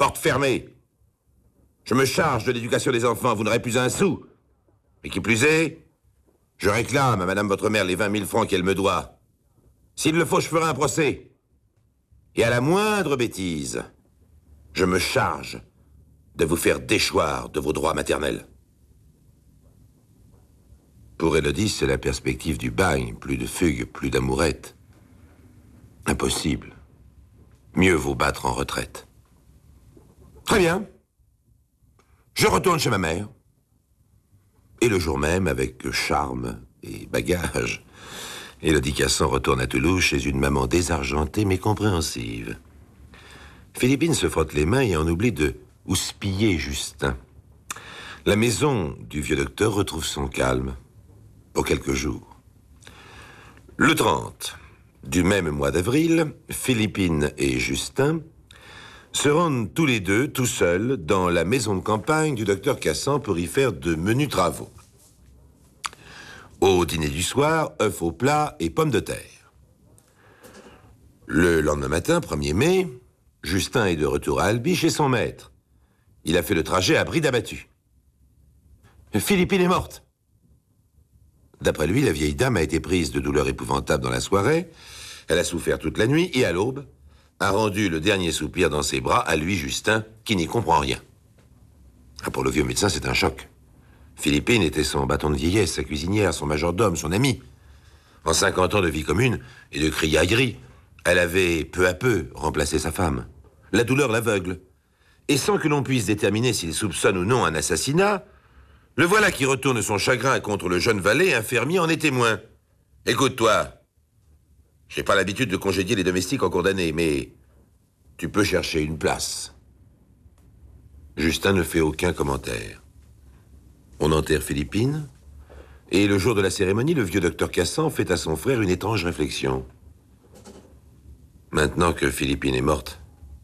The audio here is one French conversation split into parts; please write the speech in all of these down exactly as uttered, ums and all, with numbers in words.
Porte fermée. Je me charge de l'éducation des enfants, vous n'aurez plus un sou. Et qui plus est, je réclame à madame votre mère les vingt mille francs qu'elle me doit. S'il le faut, je ferai un procès. Et à la moindre bêtise, je me charge de vous faire déchoir de vos droits maternels. Pour Élodie, c'est la perspective du bagne, plus de fugue, plus d'amourette. Impossible. Mieux vaut battre en retraite. Très bien. Je retourne chez ma mère. Et le jour même, avec charme et bagage, Élodie Cassan retourne à Toulouse chez une maman désargentée mais compréhensive. Philippine se frotte les mains et en oublie de houspiller Justin. La maison du vieux docteur retrouve son calme pour quelques jours. Le trente du même mois d'avril, Philippine et Justin se rendent tous les deux, tout seuls, dans la maison de campagne du docteur Cassan pour y faire de menus travaux. Au dîner du soir, œufs au plat et pommes de terre. Le lendemain matin, premier mai, Justin est de retour à Albi chez son maître. Il a fait le trajet à bride abattue. Philippine est morte. D'après lui, la vieille dame a été prise de douleurs épouvantables dans la soirée. Elle a souffert toute la nuit et à l'aube, a rendu le dernier soupir dans ses bras à lui, Justin, qui n'y comprend rien. Ah, pour le vieux médecin, c'est un choc. Philippine était son bâton de vieillesse, sa cuisinière, son majordome, son ami. En cinquante ans de vie commune et de criaillerie, elle avait peu à peu remplacé sa femme. La douleur l'aveugle. Et sans que l'on puisse déterminer s'il soupçonne ou non un assassinat, le voilà qui retourne son chagrin contre le jeune valet, un fermier en est témoin. Écoute-toi, j'ai pas l'habitude de congédier les domestiques en cours d'année, mais tu peux chercher une place. Justin ne fait aucun commentaire. On enterre Philippine, et le jour de la cérémonie, le vieux docteur Cassan fait à son frère une étrange réflexion. Maintenant que Philippine est morte,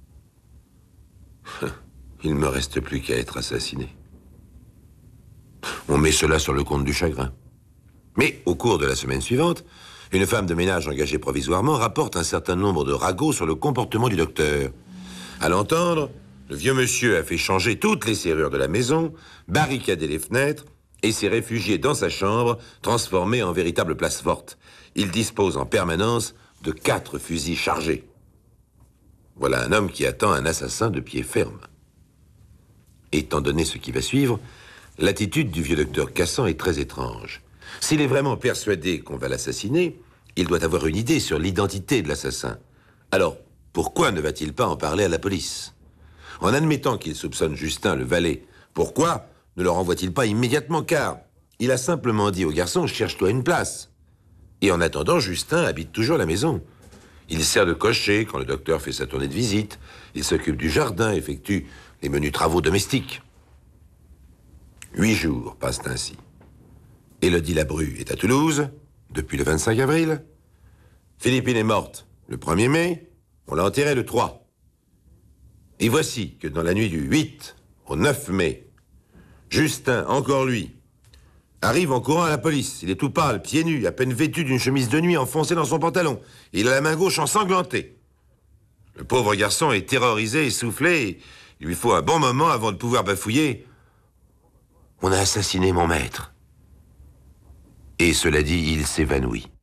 il ne me reste plus qu'à être assassiné. On met cela sur le compte du chagrin. Mais au cours de la semaine suivante, une femme de ménage engagée provisoirement rapporte un certain nombre de ragots sur le comportement du docteur. À l'entendre, le vieux monsieur a fait changer toutes les serrures de la maison, barricadé les fenêtres et s'est réfugié dans sa chambre, transformée en véritable place forte. Il dispose en permanence de quatre fusils chargés. Voilà un homme qui attend un assassin de pied ferme. Étant donné ce qui va suivre, l'attitude du vieux docteur Cassan est très étrange. S'il est vraiment persuadé qu'on va l'assassiner, il doit avoir une idée sur l'identité de l'assassin. Alors, pourquoi ne va-t-il pas en parler à la police? En admettant qu'il soupçonne Justin, le valet, pourquoi ne le renvoie-t-il pas immédiatement? Car il a simplement dit au garçon « cherche-toi une place ». Et en attendant, Justin habite toujours à la maison. Il sert de cocher quand le docteur fait sa tournée de visite. Il s'occupe du jardin, effectue les menus travaux domestiques. Huit jours passent ainsi. Élodie Labru est à Toulouse depuis le vingt-cinq avril. Philippine est morte le premier mai. On l'a enterrée le trois. Et voici que dans la nuit du huit au neuf mai, Justin, encore lui, arrive en courant à la police. Il est tout pâle, pieds nus, à peine vêtu d'une chemise de nuit enfoncée dans son pantalon. Il a la main gauche ensanglantée. Le pauvre garçon est terrorisé, essoufflé. Il lui faut un bon moment avant de pouvoir bafouiller. On a assassiné mon maître. Et cela dit, il s'évanouit.